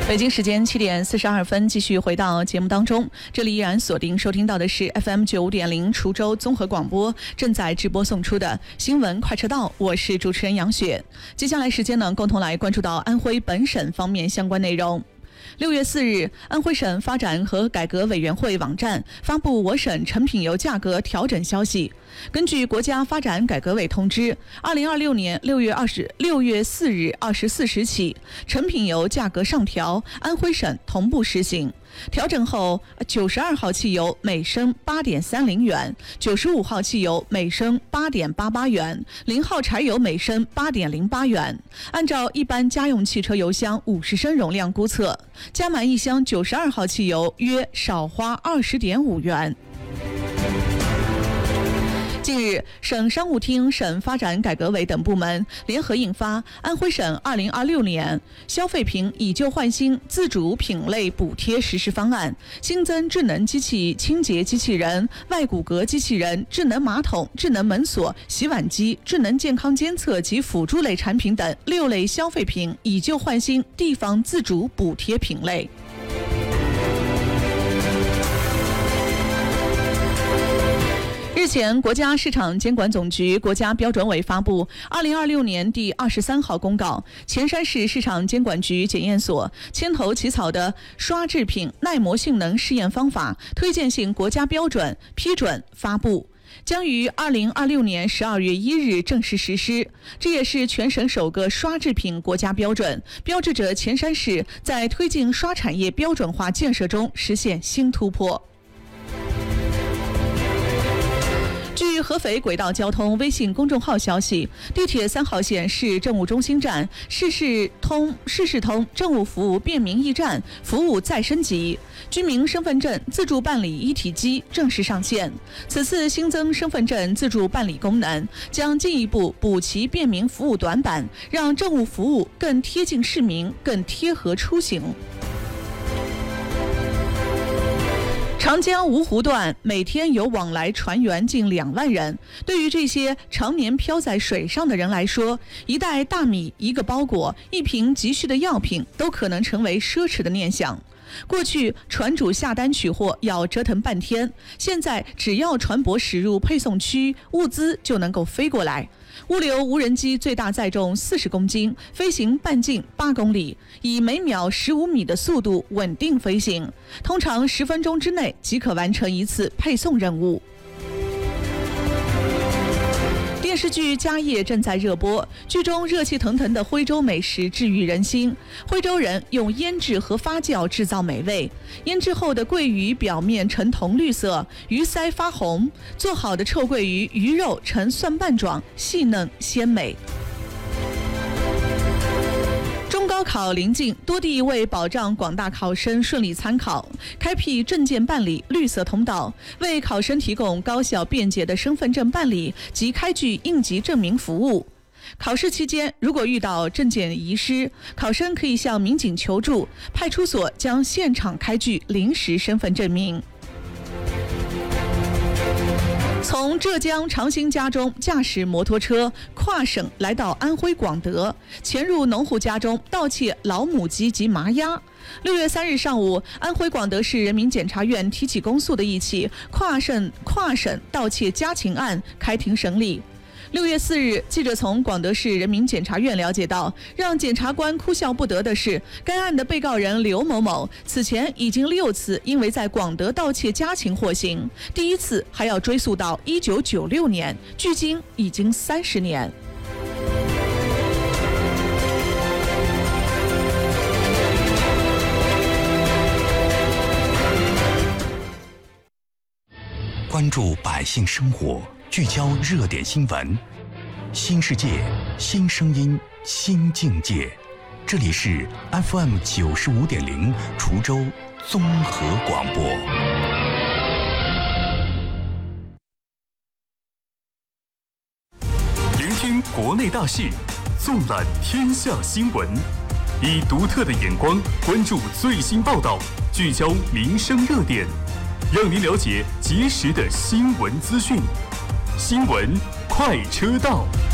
北京时间7点42分，继续回到节目当中。这里依然锁定收听到的是 FM 95.0滁州综合广播正在直播送出的新闻快车道，我是主持人杨雪。接下来时间呢，共同来关注到安徽本省方面相关内容。6月4日，安徽省发展和改革委员会网站发布我省成品油价格调整消息。根据国家发展改革委通知，2026年6月4日24时起，成品油价格上调，安徽省同步实行。调整后，92号汽油每升8.30元，95号汽油每升8.88元，0号柴油每升8.08元。按照一般家用汽车油箱50升容量估测，加满一箱92号汽油约少花20.5元。近日，省商务厅、省发展改革委等部门联合印发《安徽省2026年消费品以旧换新自主品类补贴实施方案》，新增智能机器清洁机器人、外骨骼机器人、智能马桶、智能门锁、洗碗机、智能健康监测及辅助类产品等6类消费品以旧换新地方自主补贴品类。日前，国家市场监管总局、国家标准委发布2026年第23号公告，潜山市市场监管局检验所牵头起草的刷制品耐磨性能试验方法推荐性国家标准批准发布，将于2026年12月1日正式实施。这也是全省首个刷制品国家标准，标志着潜山市在推进刷产业标准化建设中实现新突破。据合肥轨道交通微信公众号消息，地铁3号线市政务中心站市事通政务服务便民驿站服务再升级，居民身份证自助办理一体机正式上线。此次新增身份证自助办理功能，将进一步补齐便民服务短板，让政务服务更贴近市民，更贴合出行。长江芜湖段每天有往来船员近2万人，对于这些常年漂在水上的人来说，一袋大米、一个包裹、一瓶急需的药品都可能成为奢侈的念想。过去船主下单取货要折腾半天，现在只要船舶驶入配送区，物资就能够飞过来。物流无人机最大载重40公斤，飞行半径8公里，以每秒15米的速度稳定飞行，通常10分钟之内即可完成一次配送任务。电视剧《家业》正在热播，剧中热气腾腾的徽州美食治愈人心。徽州人用腌制和发酵制造美味，腌制后的桂鱼表面呈铜绿色，鱼鳃发红，做好的臭鳜鱼鱼肉呈蒜瓣状，细嫩鲜美。高考临近，多地为保障广大考生顺利参考，开辟证件办理绿色通道，为考生提供高效便捷的身份证办理及开具应急证明服务。考试期间，如果遇到证件遗失，考生可以向民警求助，派出所将现场开具临时身份证明。从浙江长兴家中驾驶摩托车跨省来到安徽广德，潜入农户家中盗窃老母鸡及麻鸭。6月3日上午，安徽广德市人民检察院提起公诉的一起跨省盗窃家禽案开庭审理。6月4日，记者从广德市人民检察院了解到，让检察官哭笑不得的是，该案的被告人刘某某此前已经6次因为在广德盗窃家禽获刑，第一次还要追溯到1996年，距今已经30年。 关注百姓生活，聚焦热点新闻，新世界，新声音，新境界。这里是 FM 95.0滁州综合广播。 聆听国内大事，纵览天下新闻，以独特的眼光关注最新报道，聚焦民生热点，让您了解及时的新闻资讯。新闻快车道。